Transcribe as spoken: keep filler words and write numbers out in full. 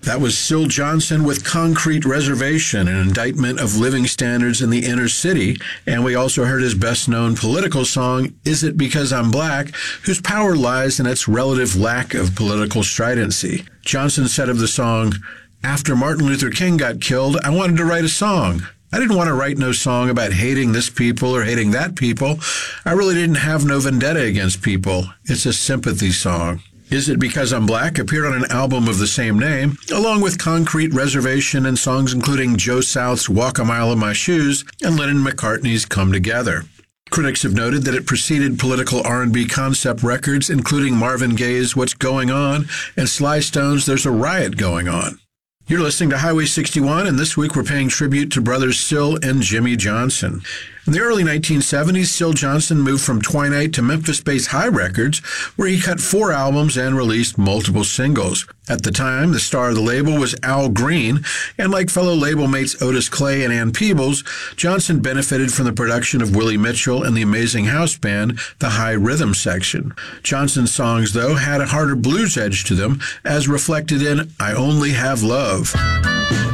That was Syl Johnson with Concrete Reservation, an indictment of living standards in the inner city. And we also heard his best-known political song, Is It Because I'm Black?, whose power lies in its relative lack of political stridency. Johnson said of the song, "After Martin Luther King got killed, I wanted to write a song. I didn't want to write no song about hating this people or hating that people. I really didn't have no vendetta against people. It's a sympathy song." Is It Because I'm Black appeared on an album of the same name, along with Concrete Reservation and songs including Joe South's Walk a Mile in My Shoes and Lennon McCartney's Come Together. Critics have noted that it preceded political R and B concept records, including Marvin Gaye's What's Going On and Sly Stone's There's a Riot Going On. You're listening to Highway sixty-one, and this week we're paying tribute to brothers Syl and Jimmy Johnson. In the early nineteen seventies, Syl Johnson moved from Twinite to Memphis-based High Records, where he cut four albums and released multiple singles. At the time, the star of the label was Al Green, and like fellow label mates Otis Clay and Ann Peebles, Johnson benefited from the production of Willie Mitchell and the amazing house band, the High Rhythm Section. Johnson's songs, though, had a harder blues edge to them, as reflected in I Only Have Love.